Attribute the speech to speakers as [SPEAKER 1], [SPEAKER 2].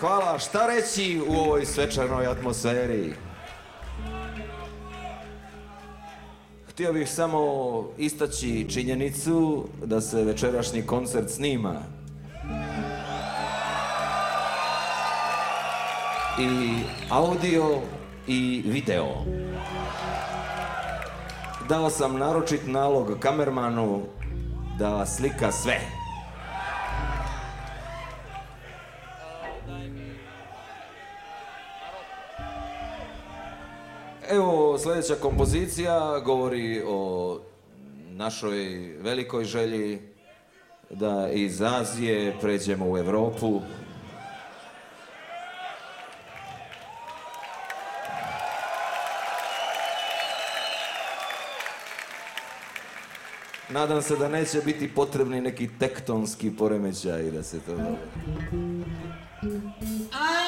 [SPEAKER 1] Hvala, šta reći u ovoj svečanoj atmosferi? Htio bih samo istaći činjenicu da se večerašnji koncert snima. I audio i video. Dao sam naročit nalog kamermanu da slika sve. Evo, sljedeća kompozicija govori o našoj velikoj želji da iz Azije pređemo u Europu. Nadam se da neće biti potrebni neki tektonski poremećaj da se to...